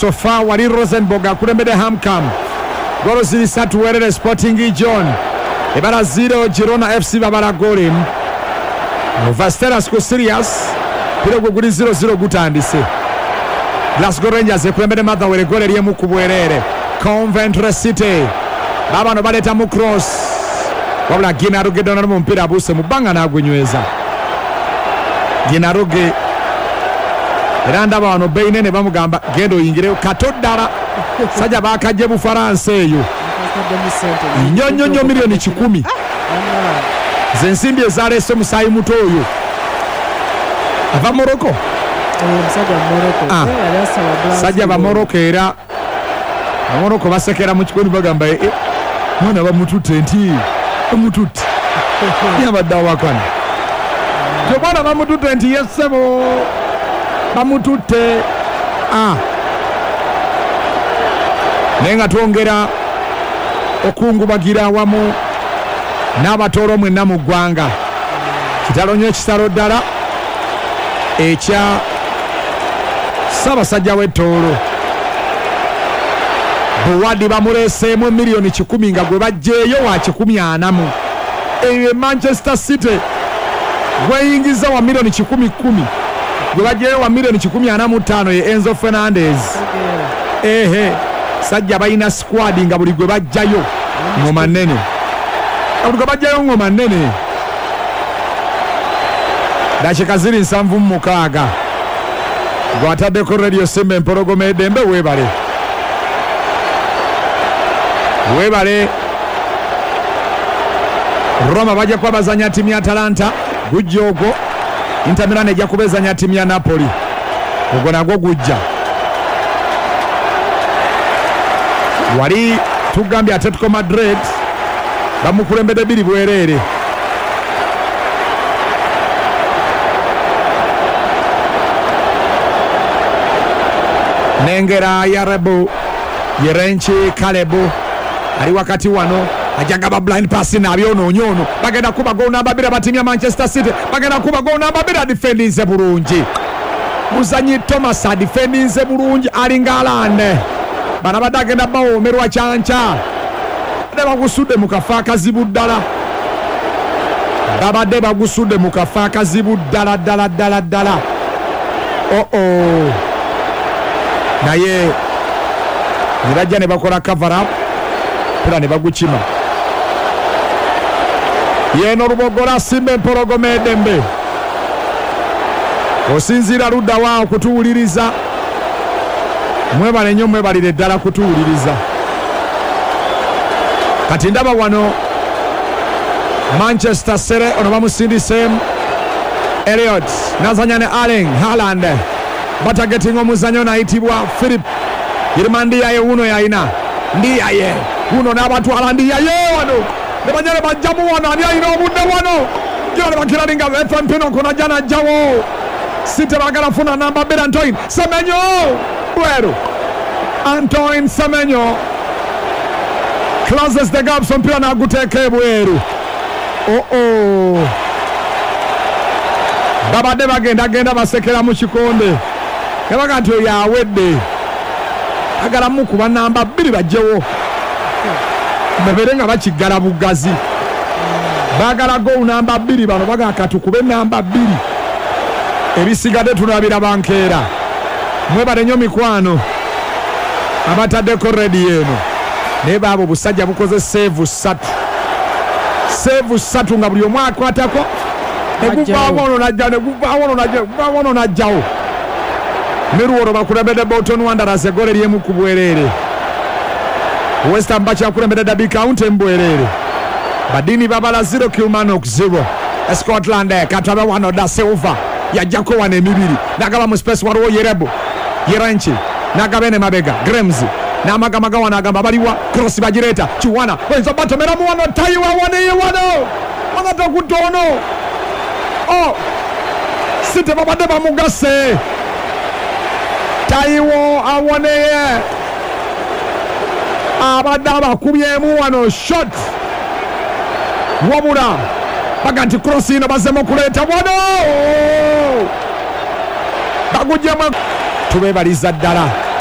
sofa wali Rosenborg akulembedde Hamcam golo ziri 3 werere Sporting John ebala 0 Girona FC babala goli Vasteras ku Sirius pira guli 0-0 gutandise Glasgow Rangers ekulembedde Motherwell goli erimu ku bwerere Coventry City babano baleta mu cross wabula Ginaruge dona mu mpira abuse mu banga nagwenyweza Ginaruge era ndaba wano beinene bamugamba gendo yingireyo katoddala sajja bakajje bu France eyo nyonyonyo milioni 10 zensimbi ezaleese musayi muto oyo ava Morocco sajja ba Morocco era Morocco basekera mu kikono bagamba mwana bamututte nti bamututte yabadde awakana jobana bamututte nti yesebo bamututte nenga twongera okungubagira awamu n'abatoolo mwenna mu ggwanga kitalo nnyo ekisalo ddala ekya Ssaabasajja w'ettoolo Buwadi bamuleeseemu milioni 10 nga gwe bajjeeyo wa 140 eyo Manchester City gweyingiza wa milioni 10 gwe bajjeeyo wa milioni 145 ye Enzo Fernandez sajja balina squad nga buli gwe bajjayo ngoma nnene buli gwe bajjayo ngoma nnene dakika ziri 76 gwataddeko Radio Simba empologoma edembe weebale Roma bajja kuba bazanya timu ya Atalanta gujja ogwo Inter Milan ejja kubezanya timu ya Napoli ogwo nagwo gujja wali tugambye Atletico Madrid bamukulembedde biri bwerere nengera Yarebu Yerenchi Kalebu ali wakati wano ajagaba blind pass na byononyono bagenda kuba gol namba 2 batimya Manchester City bagenda kuba gol namba 2 defendinze bulungi muzanyi Thomas defendinze bulungi alingalande bana badagenda bawomerwa chancha ne bagusudde mukafa kazibu ddala babadde bagusudde mukafa kazibu ddala naye nirajja ne bakola cover up pira ne bagukima yeno Lubogola Simba empologoma edembe osinzira ludda wao kutuwuliriza mwebale nnyo mwebalire ddala kutuwuliriza kati ndaba wano Manchester City ono bamusindise Elliot nazanya ne Erling Haaland batagetinga omuzanyo nayitibwa Philip Yirmandiyaye uno yayina ndiyaye uno n'abatwala ndiyaye wano ne banyale bajjamu wano ani ayina obudde wano kira ne bakiralinga FM pino kono jana jawo City bagala funa namba 2 Antoine Semenyo bweru Antoine Semenyo closes the gap mpira naguteeka bweru babadde bagenda basekera mu kikonde yabaga nti oyo awedde agala mukuba namba 2 bajjewo babere nga bakiggala bugazi bagala gol namba 2 bano baga katukube namba 2 ebisigadde tunabira bankeera mwebale nnyo mikwano abataddeko redi eno naye baabo busajja bukoze save 3 nga buli omu akwatako neguvaawono najjawo Miruoro bakulembedde Bolton Wanderers egole eryemu ku bwerere West Ham bakyakulembedde Derby County mbwerere badini babala 0 Kilmarnock 0 Scotland kataba wano da Silva yajjako wano emibiri nagaba mu space waliwo Yerenchi nagabene mabega Grimes n'amagamaga wano agamba baliwa cross bagireeta Kiwana wenza batomera mu wano tayiwa wano takutono City babadde bamugase Taiwo awoneye abadde abakubyemu wano shot wabula baga nti cross ino bazemu okuleeta wano bagujjemu tubebaliza ddala